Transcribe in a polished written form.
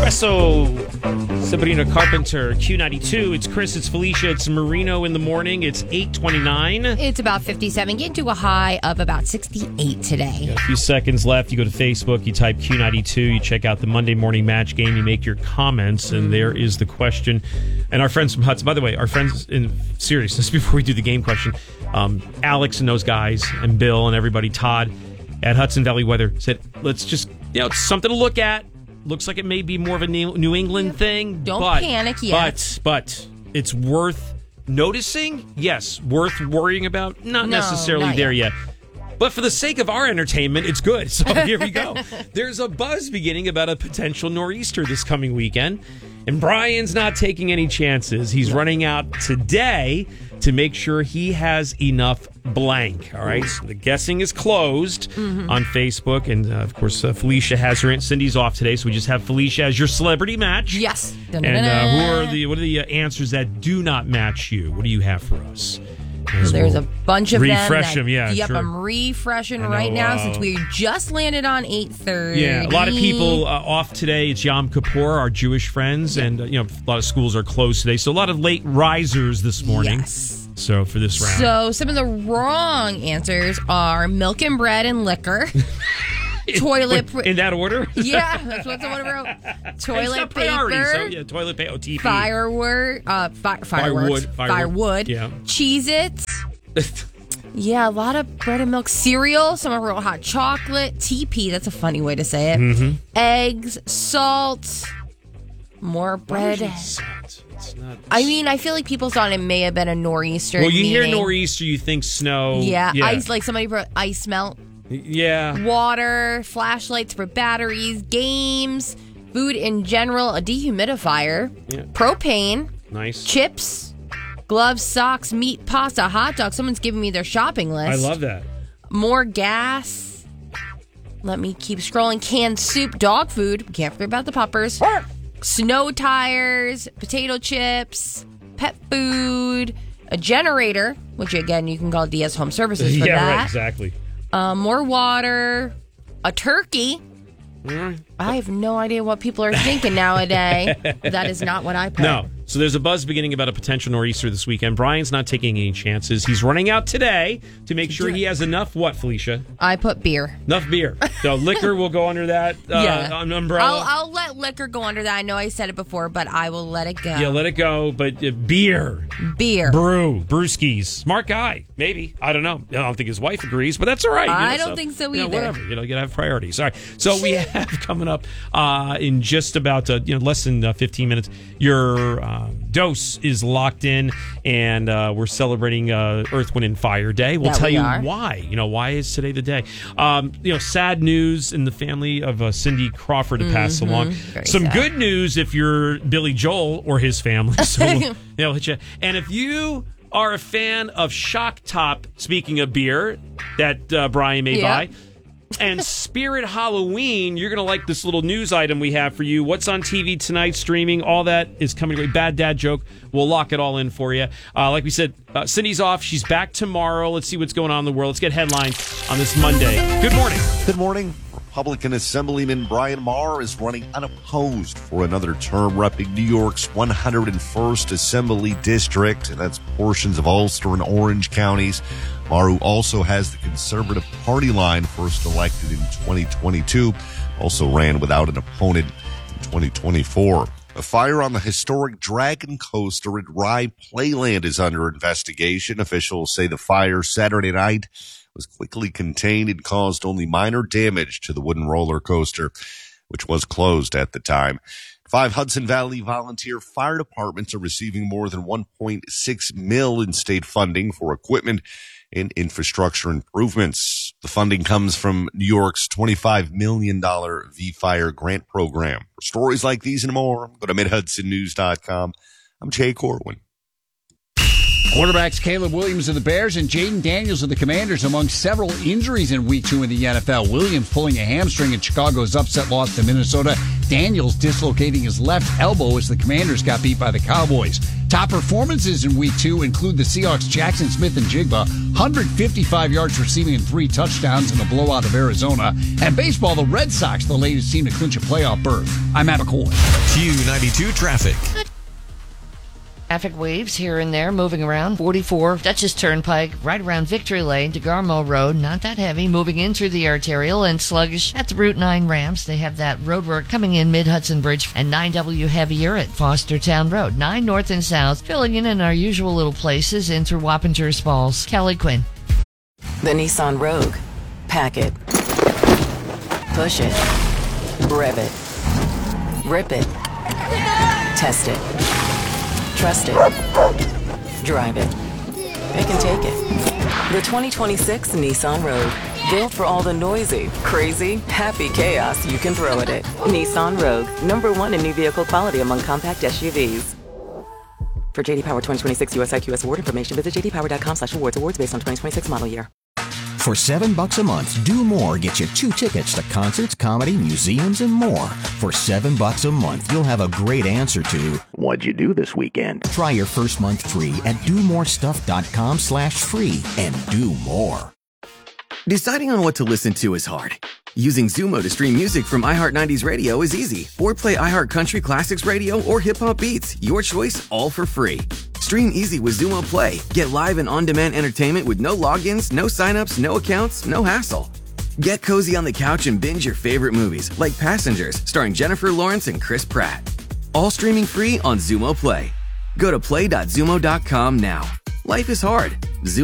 Espresso, Sabrina Carpenter, Q92. It's Chris, it's Felicia, it's Marino in the morning. It's 8:29. It's about 57, getting to a high of about 68 today. Got a few seconds left. You go to Facebook, you type Q92, you check out the Monday Morning Match Game, you make your comments, and there is the question. And our friends from Hudson, by the way, our friends in seriousness, before we do the game question, Alex and those guys, and Bill and everybody, Todd at Hudson Valley Weather said, let's just, it's something to look at. Looks like it may be more of a New England thing. Don't panic yet. But it's worth noticing. Yes, worth worrying about. Not necessarily not there yet. But for the sake of our entertainment, it's good. So here we go. There's a buzz beginning about a potential nor'easter this coming weekend. And Brian's not taking any chances. He's running out today to make sure he has enough blank. All right. So the guessing is closed on Facebook. And of course, Felicia has her. Cindy's off today. So we just have Felicia as your celebrity match. Yes. And what are the answers that do not match you? What do you have for us? There's a bunch of refresh them. Yep, sure. I'm refreshing right now since we just landed on 8:30. Yeah, a lot of people off today. It's Yom Kippur, our Jewish friends, and a lot of schools are closed today. So a lot of late risers this morning. Yes. So for this round. So some of the wrong answers are milk and bread and liquor. Toilet in that order? Yeah, that's what someone wrote. Toilet paper. So, yeah, toilet paper. OTP. Firewood. Yeah. Cheez-Its. Yeah, a lot of bread and milk. Cereal. Someone wrote hot chocolate. TP. That's a funny way to say it. Mm-hmm. Eggs. Salt. More bread. Salt? It's not. I mean, I feel like people thought it may have been a nor'easter. Well, you hear nor'easter, you think snow. Yeah. Ice. Like somebody wrote ice melt. Yeah. Water, flashlights for batteries, games, food in general, a dehumidifier, propane, nice, chips, gloves, socks, meat, pasta, hot dogs. Someone's giving me their shopping list. I love that. More gas. Let me keep scrolling. Canned soup, dog food. Can't forget about the puppers. Snow tires, potato chips, pet food, a generator, which again you can call DS Home Services for that. Yeah, right, exactly. More water, a turkey. I have no idea what people are thinking nowadays. That is not what I put. No. So there's a buzz beginning about a potential nor'easter this weekend. Brian's not taking any chances. He's running out today to make sure he has enough, what, Felicia? I put beer. Enough beer. So liquor will go under that umbrella. I'll let liquor go under that. I know I said it before, but I will let it go. Yeah, let it go. But beer. Brewskis. Smart guy. Maybe. I don't know. I don't think his wife agrees, but that's all right. I don't think so either. Whatever. You gotta have priorities. All right. So we have coming up in just about less than 15 minutes. Your dose is locked in, and we're celebrating Earth, Wind, and Fire Day. We'll tell you why. Why is today the day? Sad news in the family of Cindy Crawford to pass along. Some sad. Good news if you're Billy Joel or his family. So they'll hit you. And if you are a fan of Shock Top, speaking of beer that Brian may buy, and Spirit Halloween, you're going to like this little news item we have for you. What's on TV tonight, streaming, all that is coming to a bad dad joke. We'll lock it all in for you. Like we said, Cindy's off. She's back tomorrow. Let's see what's going on in the world. Let's get headlines on this Monday. Good morning. Good morning. Republican Assemblyman Brian Maher is running unopposed for another term, repping New York's 101st Assembly District, and that's portions of Ulster and Orange counties. Maher, who also has the Conservative Party line, first elected in 2022, also ran without an opponent in 2024. A fire on the historic Dragon Coaster at Rye Playland is under investigation. Officials say the fire Saturday night was quickly contained and caused only minor damage to the wooden roller coaster, which was closed at the time. 5 Hudson Valley volunteer fire departments are receiving more than $1.6 million in state funding for equipment and infrastructure improvements. The funding comes from New York's $25 million V-Fire grant program. For stories like these and more, go to MidHudsonNews.com. I'm Jay Corwin. Quarterbacks Caleb Williams of the Bears and Jaden Daniels of the Commanders among several injuries in Week 2 in the NFL. Williams pulling a hamstring in Chicago's upset loss to Minnesota. Daniels dislocating his left elbow as the Commanders got beat by the Cowboys. Top performances in Week 2 include the Seahawks' Jackson Smith-Njigba, 155 yards receiving and 3 touchdowns in the blowout of Arizona. And baseball, the Red Sox, the latest team to clinch a playoff berth. I'm Matt McCoy. Q92 traffic. Traffic waves here and there moving around. 44 Dutchess Turnpike, right around Victory Lane to Garmo Road. Not that heavy. Moving in through the arterial and sluggish at the Route 9 ramps. They have that roadwork coming in mid-Hudson Bridge and 9W heavier at Fostertown Road. 9 north and south, filling in our usual little places in through Wappingers Falls. Kelly Quinn. The Nissan Rogue. Pack it. Push it. Rev it. Rip it. Test it. Trust it. Drive it. It can take it. The 2026 Nissan Rogue. Built for all the noisy, crazy, happy chaos you can throw at it. Nissan Rogue. #1 in new vehicle quality among compact SUVs. For JD Power 2026 US IQS award information, visit jdpower.com/awards. Awards based on 2026 model year. For $7 a month, Do More gets you 2 tickets to concerts, comedy, museums, and more. For $7 a month, you'll have a great answer to what'd you do this weekend? Try your first month free at domorestuff.com/free and do more. Deciding on what to listen to is hard. Using Zumo to stream music from iHeart 90s Radio is easy. Or play iHeart Country Classics Radio or Hip Hop Beats. Your choice, all for free. Stream easy with Zumo Play. Get live and on-demand entertainment with no logins, no signups, no accounts, no hassle. Get cozy on the couch and binge your favorite movies, like Passengers, starring Jennifer Lawrence and Chris Pratt. All streaming free on Zumo Play. Go to play.zumo.com now. Life is hard. Zumo